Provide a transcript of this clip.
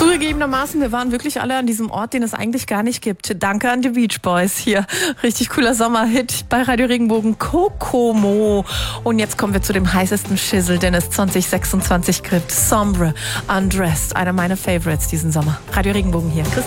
Zugegebenermaßen, wir waren wirklich alle an diesem Ort, den es eigentlich gar nicht gibt. Danke an die Beach Boys hier. Richtig cooler Sommerhit bei Radio Regenbogen, Kokomo. Und jetzt kommen wir zu dem heißesten Schissel, den es 2026 gibt. Sombre, Undressed, einer meiner Favorites diesen Sommer. Radio Regenbogen hier.